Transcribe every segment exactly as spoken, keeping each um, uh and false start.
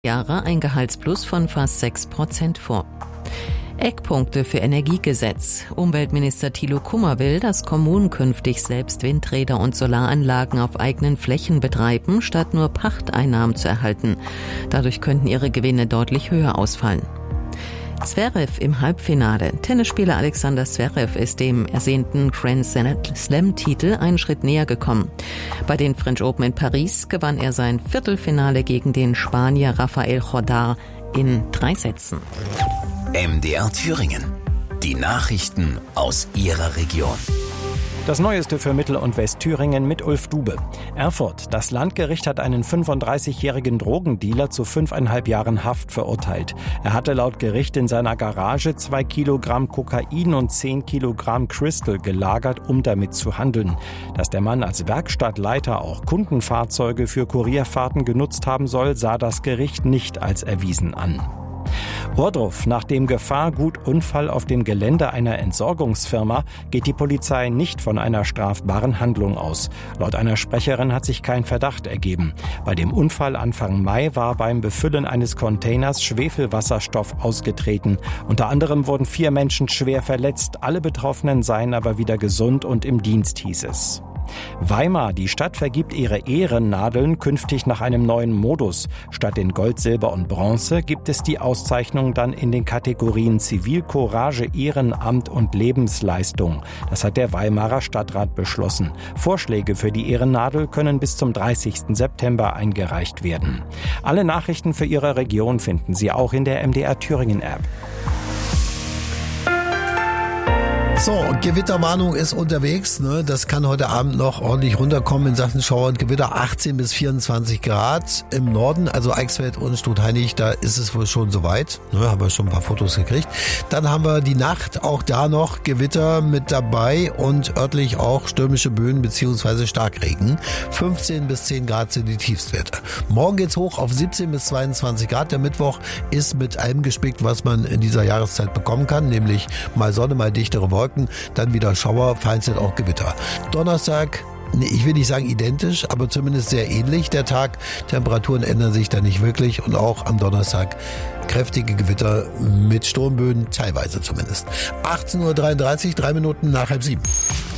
Jahre ein Gehaltsplus von fast sechs Prozent vor. Eckpunkte für Energiegesetz. Umweltminister Thilo Kummer will, dass Kommunen künftig selbst Windräder und Solaranlagen auf eigenen Flächen betreiben, statt nur Pachteinnahmen zu erhalten. Dadurch könnten ihre Gewinne deutlich höher ausfallen. Zverev im Halbfinale. Tennisspieler Alexander Zverev ist dem ersehnten Grand Slam-Titel einen Schritt näher gekommen. Bei den French Open in Paris gewann er sein Viertelfinale gegen den Spanier Rafael Jordar in drei Sätzen. M D R Thüringen. Die Nachrichten aus Ihrer Region. Das Neueste für Mittel- und Westthüringen mit Ulf Dube. Erfurt. Das Landgericht hat einen fünfunddreißigjährigen Drogendealer zu fünfeinhalb Jahren Haft verurteilt. Er hatte laut Gericht in seiner Garage zwei Kilogramm Kokain und zehn Kilogramm Crystal gelagert, um damit zu handeln. Dass der Mann als Werkstattleiter auch Kundenfahrzeuge für Kurierfahrten genutzt haben soll, sah das Gericht nicht als erwiesen an. Ohrdruf. Nach dem Gefahrgutunfall auf dem Gelände einer Entsorgungsfirma geht die Polizei nicht von einer strafbaren Handlung aus. Laut einer Sprecherin hat sich kein Verdacht ergeben. Bei dem Unfall Anfang Mai war beim Befüllen eines Containers Schwefelwasserstoff ausgetreten. Unter anderem wurden vier Menschen schwer verletzt. Alle Betroffenen seien aber wieder gesund und im Dienst, hieß es. Weimar. Die Stadt vergibt ihre Ehrennadeln künftig nach einem neuen Modus. Statt in Gold, Silber und Bronze gibt es die Auszeichnung dann in den Kategorien Zivilcourage, Ehrenamt und Lebensleistung. Das hat der Weimarer Stadtrat beschlossen. Vorschläge für die Ehrennadel können bis zum dreißigsten September eingereicht werden. Alle Nachrichten für Ihre Region finden Sie auch in der M D R Thüringen App. So, Gewitterwarnung ist unterwegs. Ne? Das kann heute Abend noch ordentlich runterkommen in Sachen Schauer und Gewitter. achtzehn bis vierundzwanzig Grad im Norden, also Eichsfeld und Stutheinig, da ist es wohl schon soweit. Ne? Haben wir schon ein paar Fotos gekriegt. Dann haben wir die Nacht, auch da noch Gewitter mit dabei und örtlich auch stürmische Böen bzw. Starkregen. fünfzehn bis zehn Grad sind die Tiefstwerte. Morgen geht's hoch auf siebzehn bis zweiundzwanzig Grad. Der Mittwoch ist mit allem gespickt, was man in dieser Jahreszeit bekommen kann, nämlich mal Sonne, mal dichtere Wolken. Dann wieder Schauer, vereinzelt auch Gewitter. Donnerstag, ich will nicht sagen identisch, aber zumindest sehr ähnlich der Tag. Temperaturen ändern sich da nicht wirklich und auch am Donnerstag kräftige Gewitter mit Sturmböen, teilweise zumindest. achtzehn Uhr dreiunddreißig, drei Minuten nach halb sieben.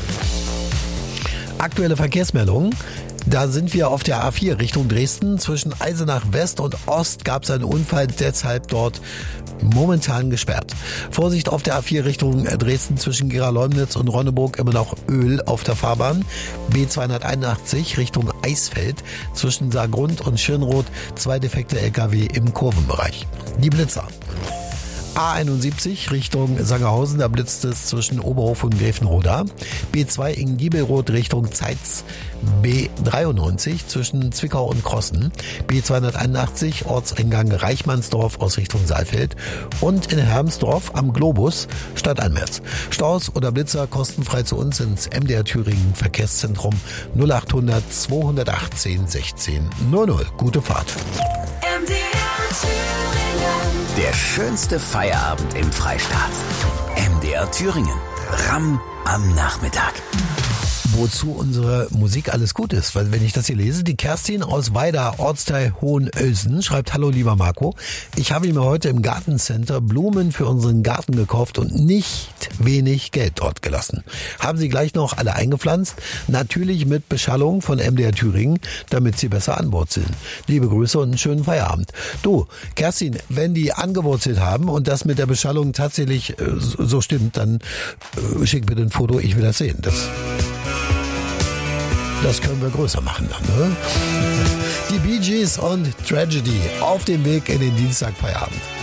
Aktuelle Verkehrsmeldungen. Da sind wir auf der A vier Richtung Dresden. Zwischen Eisenach West und Ost gab es einen Unfall, deshalb dort momentan gesperrt. Vorsicht auf der A vier Richtung Dresden zwischen Gera-Leumnitz und Ronneburg, immer noch Öl auf der Fahrbahn. B zweihunderteinundachtzig Richtung Eisfeld zwischen Saargrund und Schirnroth, zwei defekte L K W im Kurvenbereich. Die Blitzer. A einundsiebzig Richtung Sangerhausen, da blitzt es zwischen Oberhof und Gräfenroda. B zwei in Giebelroth Richtung Zeitz. B dreiundneunzig zwischen Zwickau und Krossen. B zweihunderteinundachtzig Ortseingang Reichmannsdorf aus Richtung Saalfeld. Und in Hermsdorf am Globus stadteinwärts. Staus oder Blitzer kostenfrei zu uns ins M D R Thüringen Verkehrszentrum null achthundert zweihundertachtzehn sechzehn null null. Gute Fahrt. M D R Thüringen. Der schönste Feierabend im Freistaat. M D R Thüringen. Ramm am Nachmittag. Wozu unsere Musik alles gut ist. Weil wenn ich das hier lese, die Kerstin aus Weida, Ortsteil Hohenölsen, schreibt: Hallo lieber Marco, ich habe mir heute im Gartencenter Blumen für unseren Garten gekauft und nicht wenig Geld dort gelassen. Haben sie gleich noch alle eingepflanzt, natürlich mit Beschallung von M D R Thüringen, damit sie besser anwurzeln. Liebe Grüße und einen schönen Feierabend. Du, Kerstin, wenn die angewurzelt haben und das mit der Beschallung tatsächlich äh, so stimmt, dann äh, schick bitte ein Foto, ich will das sehen. Das Das können wir größer machen dann, ne? Die Bee Gees und Tragedy auf dem Weg in den Dienstagfeierabend.